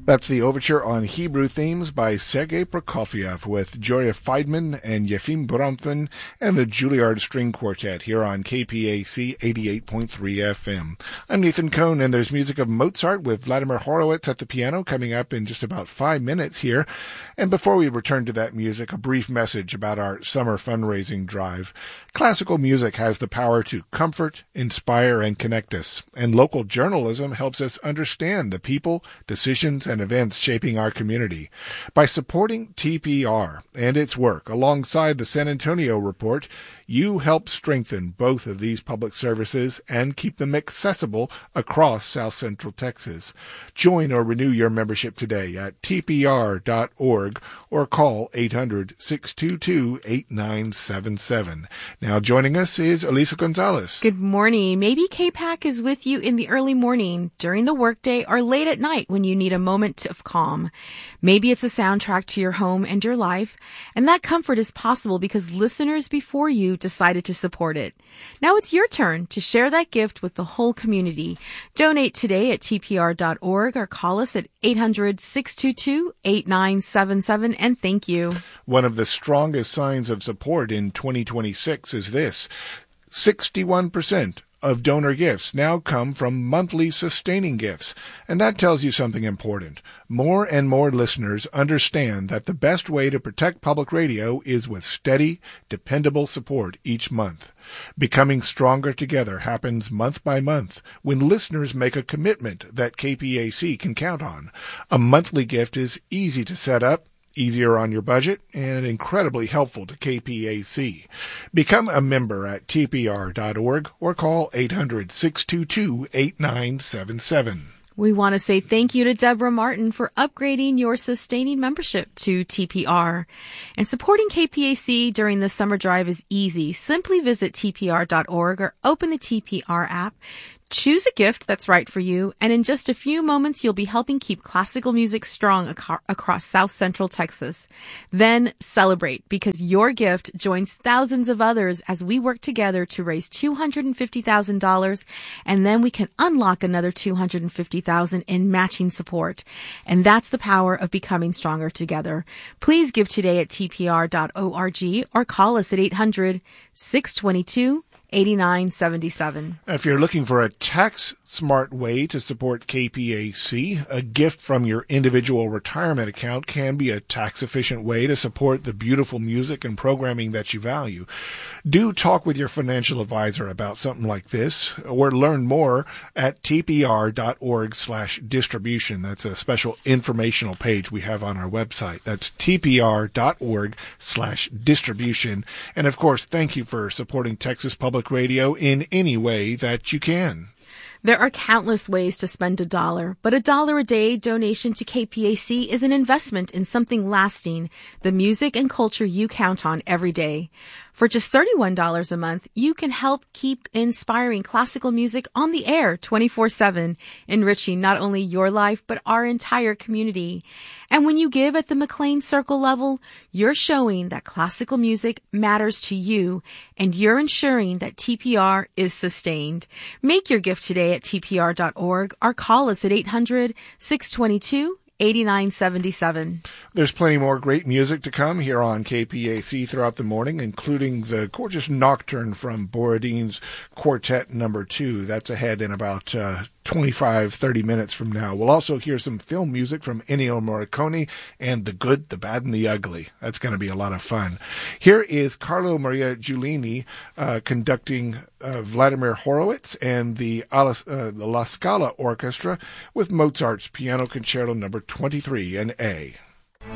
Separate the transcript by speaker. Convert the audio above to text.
Speaker 1: That's the overture on Hebrew themes by Sergei Prokofiev with Joria Feidman and Yefim Bronfman and the Juilliard String Quartet here on KPAC 88.3 FM. I'm Nathan Cohn, and there's music of Mozart with Vladimir Horowitz at the piano coming up in just about 5 minutes here. And before we return to that music, a brief message about our summer fundraising drive. Classical music has the power to comfort, inspire, and connect us, and local journalism helps us understand the people, decisions, and events shaping our community. By supporting TPR and its work alongside the San Antonio Report, you help strengthen both of these public services and keep them accessible across South Central Texas. Join or renew your membership today at tpr.org or call 800-622-8977. Now joining us is Elisa Gonzalez.
Speaker 2: Good morning. Maybe KPAC is with you in the early morning, during the workday, or late at night when you need a moment of calm. Maybe it's a soundtrack to your home and your life, and that comfort is possible because listeners before you decided to support it. Now it's your turn to share that gift with the whole community. Donate today at tpr.org or call us at 800-622-8977, and thank you.
Speaker 1: One of the strongest signs of support in 2026 is this: 61% of donor gifts now come from monthly sustaining gifts. And that tells you something important. More and more listeners understand that the best way to protect public radio is with steady, dependable support each month. Becoming stronger together happens month by month when listeners make a commitment that KPAC can count on. A monthly gift is easy to set up, easier on your budget, and incredibly helpful to KPAC. Become a member at tpr.org or call 800-622-8977.
Speaker 2: We want to say thank you to Deborah Martin for upgrading your sustaining membership to TPR. And supporting KPAC during the summer drive is easy. Simply visit tpr.org or open the TPR app. Choose a gift that's right for you, and in just a few moments, you'll be helping keep classical music strong across South Central Texas. Then celebrate, because your gift joins thousands of others as we work together to raise $250,000, and then we can unlock another $250,000 in matching support. And that's the power of becoming stronger together. Please give today at tpr.org or call us at 800-622-8977. 8977.
Speaker 1: If you're looking for a tax-smart way to support KPAC, a gift from your individual retirement account can be a tax-efficient way to support the beautiful music and programming that you value. Do talk with your financial advisor about something like this, or learn more at tpr.org/distribution. That's a special informational page we have on our website. That's tpr.org/distribution. And of course, thank you for supporting Texas Public Radio in any way that you can.
Speaker 2: There are countless ways to spend $1, but $1 a day donation to KPAC is an investment in something lasting, the music and culture you count on every day. For just $31 a month, you can help keep inspiring classical music on the air 24/7, enriching not only your life, but our entire community. And when you give at the McLean Circle level, you're showing that classical music matters to you, and you're ensuring that TPR is sustained. Make your gift today at tpr.org or call us at 800-622-8977.
Speaker 1: There's plenty more great music to come here on KPAC throughout the morning, including the gorgeous Nocturne from Borodin's Quartet No. 2. That's ahead in about 25-30 minutes from now. We'll also hear some film music from Ennio Morricone and The Good, the Bad, and the Ugly. That's going to be a lot of fun. Here is Carlo Maria Giulini conducting Vladimir Horowitz and the La Scala Orchestra with Mozart's Piano Concerto No. 23 in A.